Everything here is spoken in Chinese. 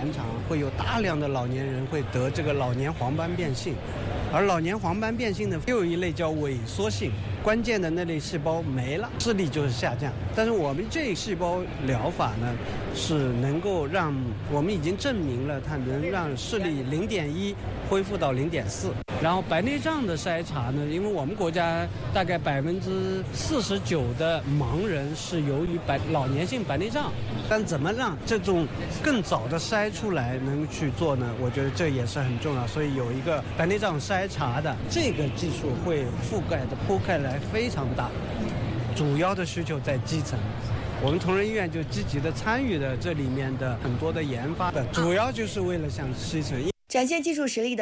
延长，会有大量的老年人会得这个老年黄斑变性。而老年黄斑变性呢，又有一类叫萎缩性，关键的那类细胞没了，视力就是下降。但是我们这细胞疗法呢，是能够让我们已经证明了它能让视力0.1恢复到0.4。然后白内障的筛查呢，因为我们国家大概49%的盲人是由于老年性白内障，但怎么让这种更早的筛出来能去做呢？我觉得这也是很重要。所以有一个白内障筛查的这个技术会铺开来非常大，主要的需求在基层。我们同仁医院就积极的参与了这里面的很多的研发的，主要就是为了向基层展现技术实力的